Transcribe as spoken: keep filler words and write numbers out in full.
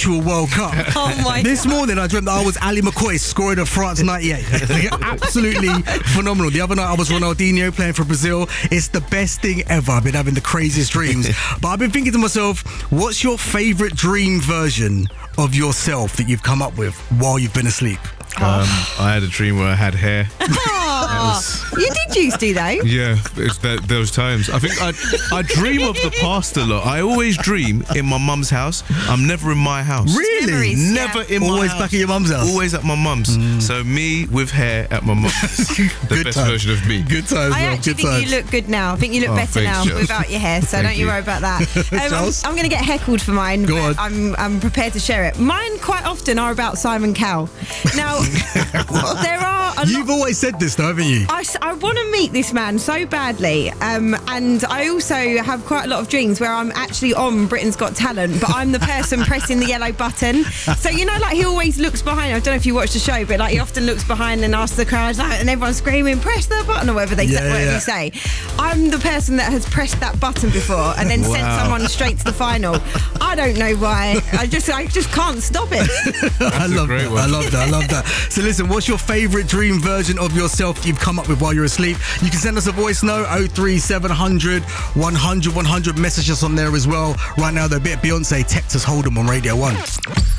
actual World Cup. Oh my This God. morning I dreamt that I was Ali McCoy scoring at France ninety-eight. Absolutely phenomenal. The other night I was Ronaldinho playing for Brazil. It's the best thing ever. I've been having the craziest dreams. But I've been thinking to myself, what's your favourite dream version of yourself that you've come up with while you've been asleep? Um, I had a dream where I had hair. Oh, you did used to though. Yeah, it's that, those times. I think I I dream of the past a lot. I always dream in my mum's house. I'm never in my house. Really? Memories, Never yeah. in my Always house. back at your mum's house? Always at my mum's. So me with hair at my mum's. The Good best times. version of me. Good times, I bro. actually Good think times. you look good now. I think you look Oh, better thanks, now Charles. without your hair, so Thank don't you you. worry about that. Um, I'm, Charles? I'm going to get heckled for mine, Go but on. I'm, I'm prepared to share it. Mine quite often are about Simon Cowell. Now, there are a You've lot... always said this though, haven't you? I, I want to meet this man so badly, um, and I also have quite a lot of dreams where I'm actually on Britain's Got Talent, but I'm the person pressing the yellow button. So you know, like he always looks behind. I don't know if you watch the show, but like he often looks behind and asks the crowd, like, and everyone's screaming, "Press the button!" or whatever they Yeah, say. Whatever yeah. you say. I'm the person that has pressed that button before and then sent Wow. someone straight to the final. I don't know why. I just I just can't stop it. I a love great that. one. I love that. I love that. So listen, what's your favourite dream version of yourself that you've come up with while you're asleep? You can send us a voice note, oh three seven hundred, one hundred, one hundred. Message us on there as well. Right now, the bit Beyonce, Texas Hold'em on Radio one.